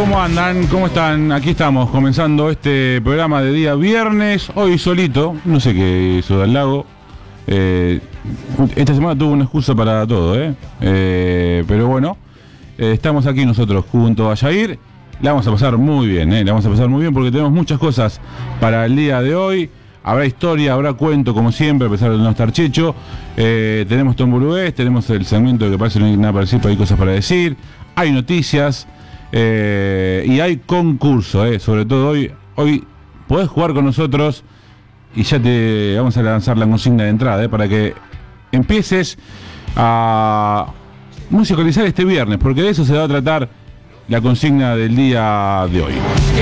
¿Cómo andan? ¿Cómo están? Aquí estamos, comenzando este programa de día viernes. Hoy solito, no sé qué hizo del lago. Esta semana tuvo una excusa para todo, pero bueno, estamos aquí nosotros junto a Yair. La vamos a pasar muy bien, la vamos a pasar muy bien porque tenemos muchas cosas para el día de hoy. Habrá historia, habrá cuento, como siempre, a pesar de no estar Checho. Tenemos Tomburgués, tenemos el segmento que parece no hay nada para decir, pero hay cosas para decir. Hay noticias y hay concurso, sobre todo hoy podés jugar con nosotros y ya te vamos a lanzar la consigna de entrada, para que empieces a musicalizar este viernes, porque de eso se va a tratar la consigna del día de hoy.